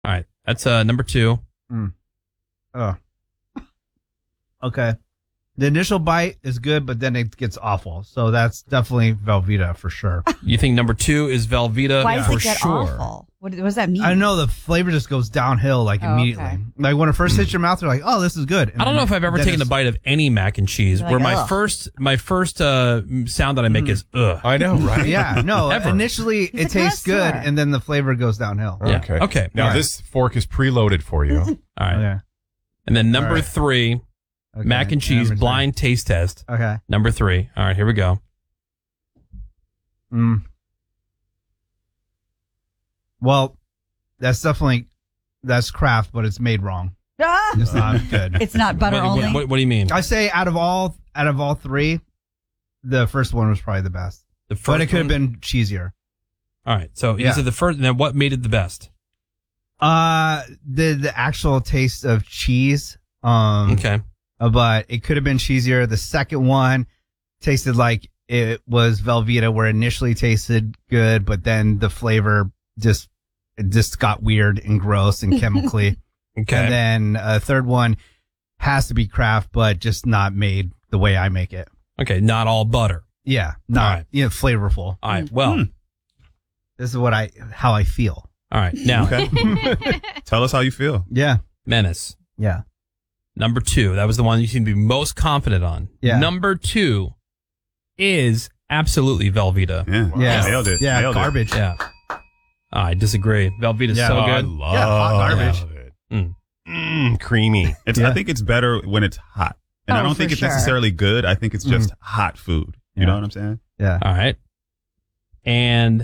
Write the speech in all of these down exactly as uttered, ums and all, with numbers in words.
All right. That's uh, number two. Mm. Oh. Okay. The initial bite is good, but then it gets awful. So that's definitely Velveeta for sure. You think number two is Velveeta Why does for it get sure? awful? What, what does that mean? I know the flavor just goes downhill like Oh, immediately. okay. Like when it first hits your mouth, you're like, "Oh, this is good." And I don't know if I've ever then taken a it's- bite of any mac and cheese You're where like, my ugh. first my first uh, sound that I make is ugh. I know, right? Yeah, no. Ever. Initially, He's it a tastes good, connoisseur. and then the flavor goes downhill. Yeah. Okay. Okay. Now All right. this fork is preloaded for you. All right. Okay. And then number All right. three, Okay. mac and cheese Number three. blind taste test. Okay. Number three. All right, here we go. Mm. Well, that's definitely that's Kraft, but it's made wrong. Ah! It's not good. It's not butter what, only. What, what, what do you mean? I say out of all out of all three, the first one was probably the best. The first But it could have one? been cheesier. All right. So you Yeah. said the first. Then what made it the best? Uh, the the actual taste of cheese. Um, Okay. uh, but it could have been cheesier. The second one tasted like it was Velveeta, where it initially tasted good, but then the flavor just it just got weird and gross and chemically. Okay. And then a third one has to be Kraft, but just not made the way I make it. Okay. Not all butter. Yeah, not All right. you know, flavorful. All right. Well. Hmm. This is what I how I feel. All right. Now, Okay. Tell us how you feel. Yeah, Menace. yeah. Number two. That was the one you seem to be most confident on. Yeah. Number two is absolutely Velveeta. Yeah. Yeah. Nailed it. Yeah, Nailed it. garbage. Yeah. I disagree. Velveeta's Yeah. so Oh, I good. love Yeah, hot garbage. it. Mm. Mm, creamy. It's, Yeah. I think it's better when it's hot. And I Oh, don't for think it's sure. necessarily good. I think it's just hot food. You Yeah. know what I'm saying? Yeah. All right. And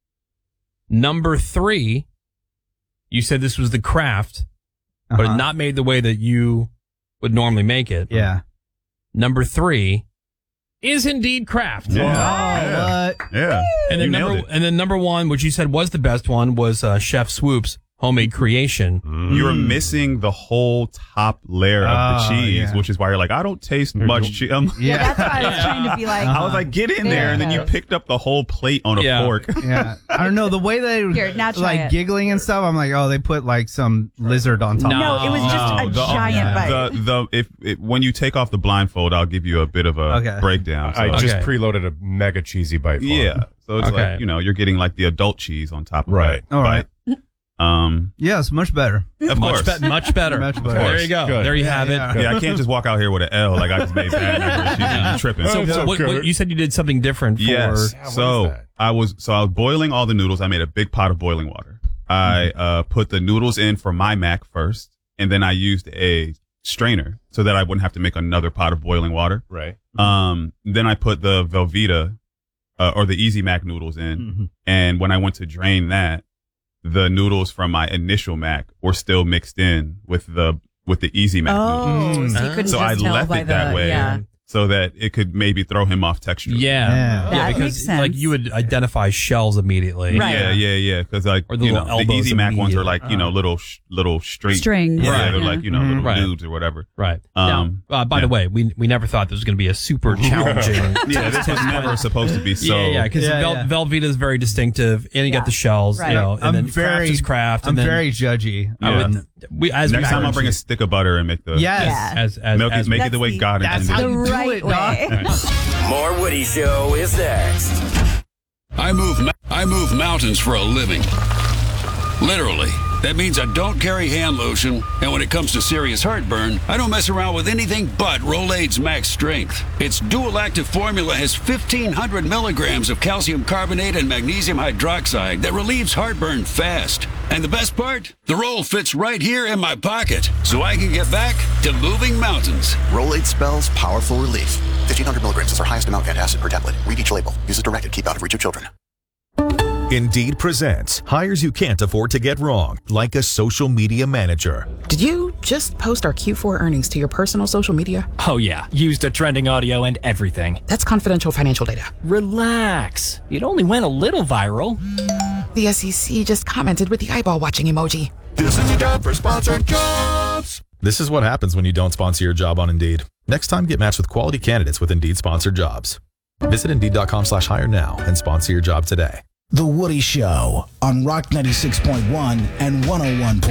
number three, you said this was the Kraft, but Uh-huh. not made the way that you would normally make it. Yeah. Number three is indeed Kraft. Yeah. Oh, what? Yeah. And then You number nailed it. and then number one, which you said was the best one, was uh, Chef Swoop's homemade creation. You were missing the whole top layer of the Oh, cheese, yeah. which is why you're like, I don't taste much cheese. Um, Yeah, Yeah. that's why I was trying to be like, I was like, get in there, and then you Yeah. picked up the whole plate on a Yeah. fork. Yeah. I don't know. The way they were Here, now try like it. giggling and stuff, I'm like, oh, they put like some lizard on top. No. no, it was just No, a the- giant bite. The the if it, when you take off the blindfold, I'll give you a bit of a Okay. breakdown. I So- just Okay. preloaded a mega cheesy bite for yeah, him. so it's Okay. like you know you're getting like the adult cheese on top of Right. that All right. bite. Um, Yeah, it's much better. of Much, course. be- much better. Much better. There you go. Good. There you Yeah, have it. yeah. Yeah, I can't just walk out here with an L like I just made bad. She's tripping. So, Oh, so so what, good. what, you said you did something different for. Yes. Yeah, what is So that? I was so I was boiling all the noodles. I made a big pot of boiling water. I uh, put the noodles in for my mac first, and then I used a strainer so that I wouldn't have to make another pot of boiling water. Right. Um, then I put the Velveeta uh, or the Easy Mac noodles in, Mhm. and when I went to drain that, the noodles from my initial mac were still mixed in with the with the Easy Mac noodles. Oh, so you Mm. couldn't So just I tell left by it that the, way Yeah. so that it could maybe throw him off texture. Yeah. Yeah. Yeah, That because makes sense. like you would identify shells immediately. Right. Yeah, yeah, yeah. Because like Or the you know, little the elbows Easy Mac ones are immediately. like you know little sh- little straight Strings. Yeah, Right. they're Yeah. like you know Mhm. little Right. lubes or whatever. Right. Um, now, uh, by the yeah. way, we we never thought this was going to be a super challenging. Yeah, this was never supposed to be so. yeah, yeah, because Yeah, Vel- yeah. Velveeta is very distinctive, and you Yeah. got the shells, Right. you know, and I'm then very Kraft is Kraft. I'm and then very judgy. I Yeah. would, we as Next we time I'll were- bring a stick of butter and make the Yes. Yeah. as as, milk as it, make That's it the way the- God that's intended. how The you do right it, dog. way. More Woody Show is next. I move ma- I move mountains for a living. Literally. That means I don't carry hand lotion, and when it comes to serious heartburn, I don't mess around with anything but Rolaids Max Strength. Its dual active formula has fifteen hundred milligrams of calcium carbonate and magnesium hydroxide that relieves heartburn fast. And the best part? The roll fits right here in my pocket, so I can get back to moving mountains. Rolade spells powerful relief. fifteen hundred milligrams is our highest amount antacid per tablet. Read each label. Use as directed. Keep out of reach of children. Indeed presents hires you can't afford to get wrong, like a social media manager. Did you just post our Q four earnings to your personal social media? Oh yeah, used a trending audio and everything. That's confidential financial data. Relax. It only went a little viral. The S E C just commented with the eyeball watching emoji. This is your job for sponsored jobs. This is what happens when you don't sponsor your job on Indeed. Next time, get matched with quality candidates with Indeed sponsored jobs. Visit Indeed.com slash hire now and sponsor your job today. The Woody Show on Rock ninety-six point one and one oh one point one.